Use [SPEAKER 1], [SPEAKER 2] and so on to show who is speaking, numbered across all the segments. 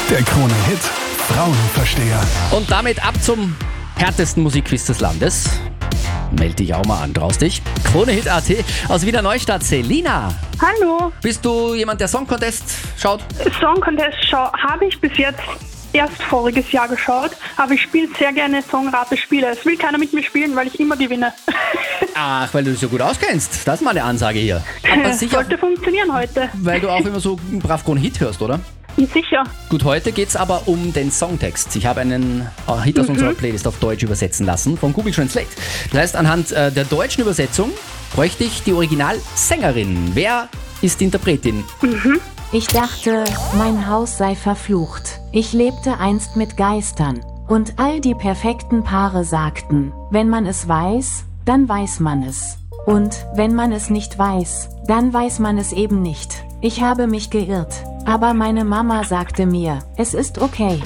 [SPEAKER 1] Der Krone-Hit Frauenversteher.
[SPEAKER 2] Und damit ab zum härtesten Musikquiz des Landes. Meld dich auch mal an, traust dich? Krone-Hit.at aus Wiener Neustadt, Selina.
[SPEAKER 3] Hallo.
[SPEAKER 2] Bist du jemand, der Song Contest schaut?
[SPEAKER 3] Song Contest habe ich bis jetzt erst voriges Jahr geschaut, aber ich spiele sehr gerne Songrate-Spiele. Es will keiner mit mir spielen, weil ich immer gewinne.
[SPEAKER 2] Ach, weil du dich so gut auskennst. Das ist mal eine Ansage hier. Aber sicher,
[SPEAKER 3] Sollte funktionieren heute.
[SPEAKER 2] weil du auch immer so brav Krone-Hit hörst, oder?
[SPEAKER 3] Sicher.
[SPEAKER 2] Gut, heute geht's aber um den Songtext. Ich habe einen Hit aus unserer Playlist auf Deutsch übersetzen lassen von Google Translate. Das heißt, anhand der deutschen Übersetzung bräuchte ich die Originalsängerin. Wer ist die Interpretin?
[SPEAKER 4] Ich dachte, mein Haus sei verflucht. Ich lebte einst mit Geistern. Und all die perfekten Paare sagten, wenn man es weiß, dann weiß man es. Und wenn man es nicht weiß, dann weiß man es eben nicht. Ich habe mich geirrt. Aber meine Mama sagte mir, es ist okay.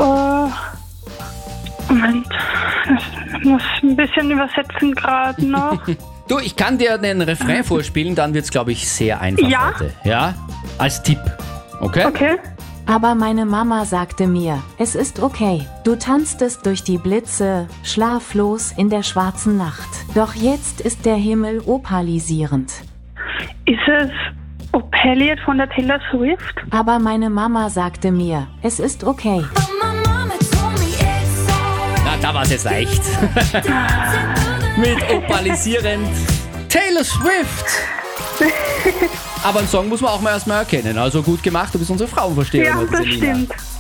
[SPEAKER 3] Moment. Ich muss ein bisschen übersetzen gerade noch.
[SPEAKER 2] Du, ich kann dir den Refrain vorspielen, dann wird's, glaube ich, sehr einfach
[SPEAKER 3] Ja?
[SPEAKER 2] heute. Ja? Als Tipp. Okay?
[SPEAKER 3] Okay.
[SPEAKER 4] Aber meine Mama sagte mir, es ist okay. Du tanztest durch die Blitze, schlaflos in der schwarzen Nacht. Doch jetzt ist der Himmel opalisierend.
[SPEAKER 3] Ist es Opeliet von der Taylor Swift?
[SPEAKER 4] Aber meine Mama sagte mir, es ist okay.
[SPEAKER 2] Na, da war's jetzt leicht. Mit opalisierend Taylor Swift. Aber einen Song muss man auch mal erstmal erkennen. Also gut gemacht, du bist unsere Frauenversteherin.
[SPEAKER 3] Ja,
[SPEAKER 2] heute,
[SPEAKER 3] das
[SPEAKER 2] Selina.
[SPEAKER 3] stimmt.